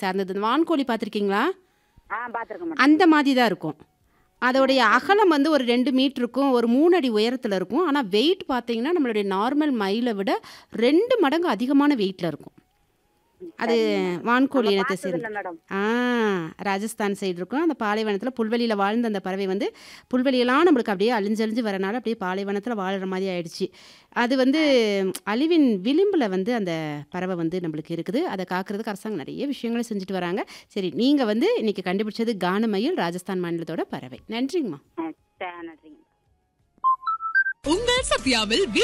சார்ந்தது. இந்த வான்கோழி பார்த்துருக்கீங்களா? பார்த்துருக்க மேடம். அந்த மாதிரி தான் இருக்கும். அதோடைய அகலம் வந்து ஒரு 2 மீட்டர் இருக்கும். ஒரு 3 அடி உயரத்துல இருக்கும். ஆனா வெயிட் பார்த்தீங்கன்னா, நம்மளுடைய நார்மல் மயில விட 2 மடங்கு அதிகமான வெயிட்ல இருக்கும். அது சரிங்க மேடம். வான்கோழி நம்ம இனத்தை பார்த்தது சேர்ந்தது. இல்லை மேடம். ராஜஸ்தான் சைடு இருக்கும். அந்த பாலைவனத்துல புல்வெளியில வாழ்ந்த அந்த பறவை வந்து புல்வெளியெல்லாம் நம்மளுக்கு அப்படியே அழிஞ்சு வரனால அப்படியே பாலைவனத்துல வாழுற மாதிரி ஆயிடுச்சு. அது வந்து அழிவின் விளிம்புல வந்து அந்த பறவை வந்து நம்மளுக்கு இருக்குது. அதை காக்கிறதுக்கு அரசாங்கம் நிறைய விஷயங்களை செஞ்சுட்டு வராங்க. சரி, நீங்க வந்து இன்னைக்கு கண்டுபிடிச்சது கானமயில், ராஜஸ்தான் மாநிலத்தோட பறவை. நன்றிங்கம்மா. நன்றிங்க. உங்கள் சத்யாவில்